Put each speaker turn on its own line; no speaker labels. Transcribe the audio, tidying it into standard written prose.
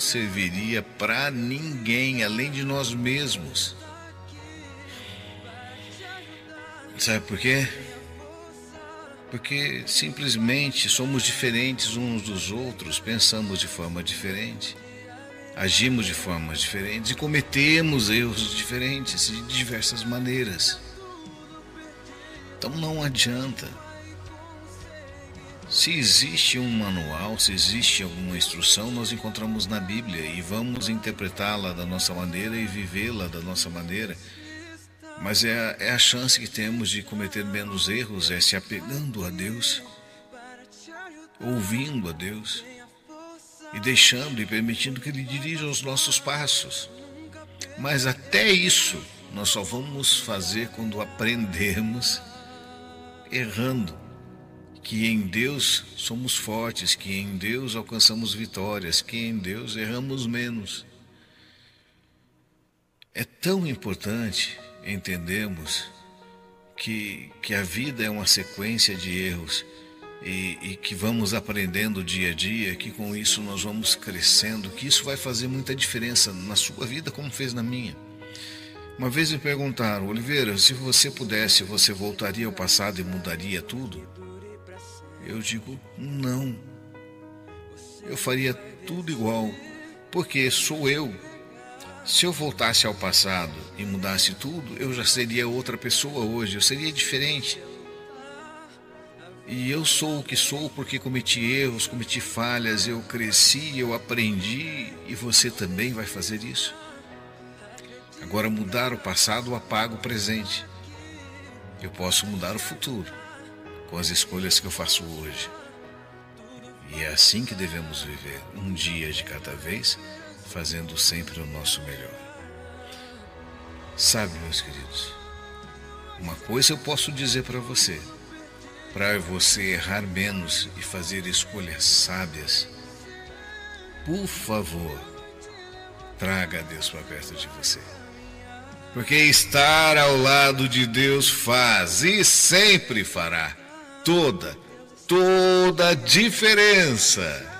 serviria para ninguém além de nós mesmos. Sabe por quê? Porque simplesmente somos diferentes uns dos outros, pensamos de forma diferente, agimos de formas diferentes e cometemos erros diferentes de diversas maneiras. Então não adianta. Se existe um manual, se existe alguma instrução, nós encontramos na Bíblia e vamos interpretá-la da nossa maneira e vivê-la da nossa maneira. Mas é a chance que temos de cometer menos erros, é se apegando a Deus, ouvindo a Deus e deixando e permitindo que Ele dirija os nossos passos. Mas até isso nós só vamos fazer quando aprendermos errando, que em Deus somos fortes, que em Deus alcançamos vitórias, que em Deus erramos menos. É tão importante entendermos que a vida é uma sequência de erros e que vamos aprendendo dia a dia, que com isso nós vamos crescendo, que isso vai fazer muita diferença na sua vida como fez na minha. Uma vez me perguntaram: Oliveira, se você pudesse, você voltaria ao passado e mudaria tudo? Eu digo: não. Eu faria tudo igual, porque sou eu. Se eu voltasse ao passado e mudasse tudo, eu já seria outra pessoa hoje, eu seria diferente. E eu sou o que sou porque cometi erros, cometi falhas, eu cresci, eu aprendi, e você também vai fazer isso. Agora, mudar o passado apaga o presente. Eu posso mudar o futuro com as escolhas que eu faço hoje. E é assim que devemos viver, um dia de cada vez, fazendo sempre o nosso melhor. Sabe, meus queridos, uma coisa eu posso dizer para você: para você errar menos e fazer escolhas sábias, por favor, traga a Deus para perto de você. Porque estar ao lado de Deus faz e sempre fará toda a diferença.